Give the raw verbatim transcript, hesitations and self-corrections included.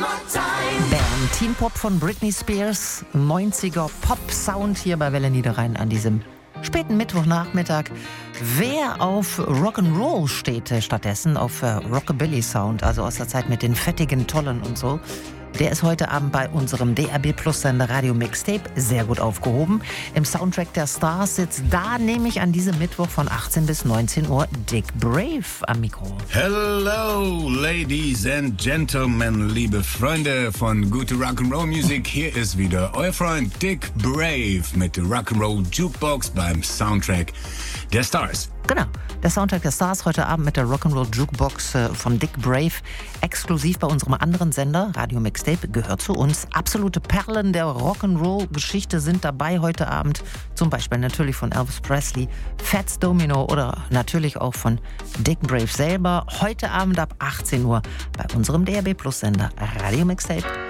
Bam, Teen Pop von Britney Spears, neunziger Pop-Sound hier bei Welle Niederrhein an diesem späten Mittwochnachmittag. Wer auf Rock'n'Roll steht äh, stattdessen, auf äh, Rockabilly-Sound, also aus der Zeit mit den fettigen Tollen und so, der ist heute Abend bei unserem D R B Plus Sender Radio Mixtape sehr gut aufgehoben. Im Soundtrack der Stars sitzt da nämlich an diesem Mittwoch von achtzehn bis neunzehn Uhr Dick Brave am Mikro. Hello, ladies and gentlemen, liebe Freunde von gute Rock'n'Roll Music. Hier ist wieder euer Freund Dick Brave mit der Rock'n'Roll Jukebox beim Soundtrack der Stars. Genau, der Soundtrack der Stars heute Abend mit der Rock'n'Roll Jukebox äh, von Dick Brave. Exklusiv bei unserem anderen Sender, Radio Mixtape, gehört zu uns. Absolute Perlen der Rock'n'Roll-Geschichte sind dabei heute Abend. Zum Beispiel natürlich von Elvis Presley, Fats Domino oder natürlich auch von Dick Brave selber. Heute Abend ab achtzehn Uhr bei unserem D R B Plus Sender Radio Mixtape.